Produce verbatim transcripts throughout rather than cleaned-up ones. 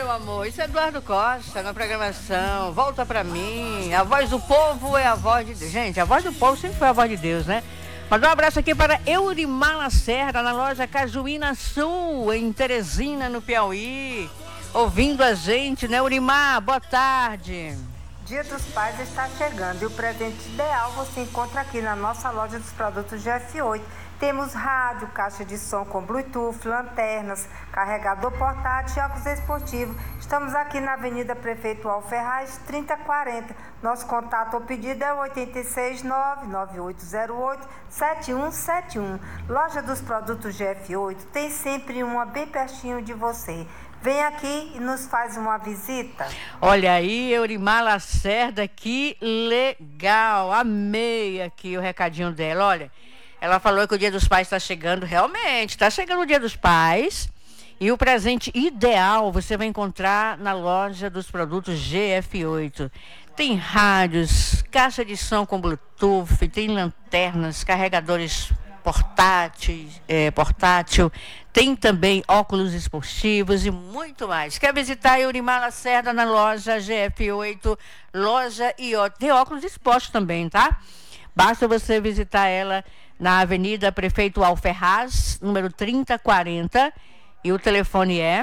meu amor, isso é Eduardo Costa na programação. Volta pra mim. A voz do povo é a voz de Deus. Gente, a voz do povo sempre foi a voz de Deus, né? Mandar um abraço aqui para Eurimar Lacerda, na loja Cajuína Sul, em Teresina, no Piauí. Ouvindo a gente, né, Eurimar? Boa tarde. Dia dos Pais está chegando e o presente ideal você encontra aqui na nossa loja dos produtos G F oito. Temos rádio, caixa de som com Bluetooth, lanternas, carregador portátil e óculos esportivos. Estamos aqui na Avenida Prefeito Alferraz, trinta quarenta. Nosso contato ou pedido é o oito seis nove nove oito zero oito sete um sete um. Loja dos produtos G F oito tem sempre uma bem pertinho de você. Vem aqui e nos faz uma visita. Olha aí, Eurimar Lacerda, que legal. Amei aqui o recadinho dela. Olha, ela falou que o Dia dos Pais está chegando. Realmente, está chegando o Dia dos Pais. E o presente ideal você vai encontrar na loja dos produtos G F oito. Tem rádios, caixa de som com Bluetooth, tem lanternas, carregadores portáteis, é, portátil, tem também óculos esportivos e muito mais. Quer visitar a Eurimar Lacerda na loja G F oito, loja e ó, tem óculos esportivos também, tá? Basta você visitar ela na Avenida Prefeito Alferraz, número trinta quarenta, e o telefone é,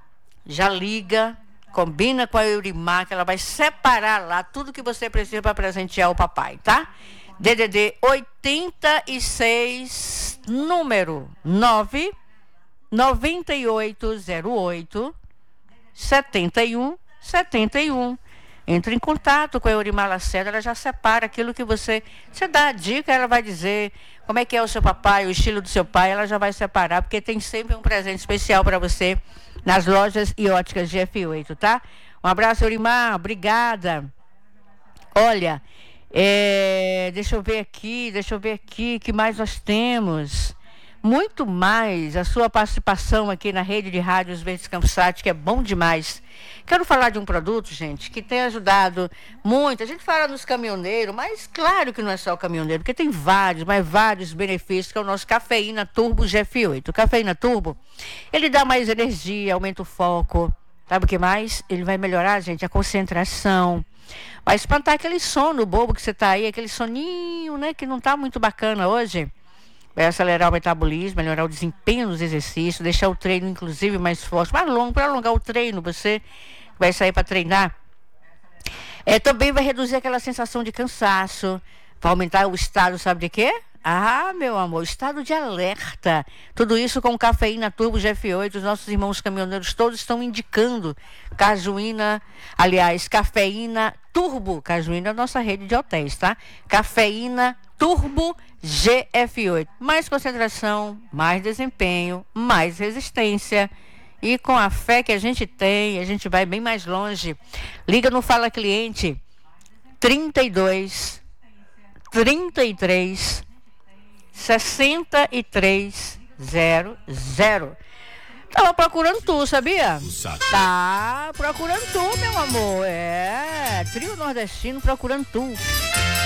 já liga, combina com a Eurimar, que ela vai separar lá tudo que você precisa para presentear o papai, tá? D D D oitenta e seis, número nove nove oito zero oito sete um sete um. Entre em contato com a Eurimar Lacerda, ela já separa aquilo que você... Você dá a dica, ela vai dizer como é que é o seu papai, o estilo do seu pai, ela já vai separar, porque tem sempre um presente especial para você nas lojas e óticas G F oito, tá? Um abraço, Eurimar, obrigada. Olha... É, deixa eu ver aqui, deixa eu ver aqui, que mais nós temos? Muito mais, a sua participação aqui na rede de rádios Verdes Campsat, que é bom demais. Quero falar de um produto, gente, que tem ajudado muito. A gente fala nos caminhoneiros, mas claro que não é só o caminhoneiro, porque tem vários, mas vários benefícios, que é o nosso Cafeína Turbo G F oito. O Cafeína Turbo, ele dá mais energia, aumenta o foco. Sabe o que mais? Ele vai melhorar, gente, a concentração. Vai espantar aquele sono bobo que você tá aí, aquele soninho, né, que não tá muito bacana hoje. Vai acelerar o metabolismo, melhorar o desempenho dos exercícios, deixar o treino, inclusive, mais forte, mais longo, para alongar o treino. Você vai sair para treinar. É, também vai reduzir aquela sensação de cansaço, vai aumentar o estado, sabe de quê? Ah, meu amor, estado de alerta. Tudo isso com Cafeína Turbo G F oito. Os nossos irmãos caminhoneiros todos estão indicando Cajuína, aliás, Cafeína Turbo. Cajuína é a nossa rede de hotéis, tá? Cafeína Turbo G F oito. Mais concentração, mais desempenho, mais resistência. E com a fé que a gente tem, a gente vai bem mais longe. Liga no Fala Cliente trinta e dois, trinta e três, sessenta e três zero zero. Tava procurando tu, sabia? Tá procurando tu, meu amor. É, trio nordestino procurando tu.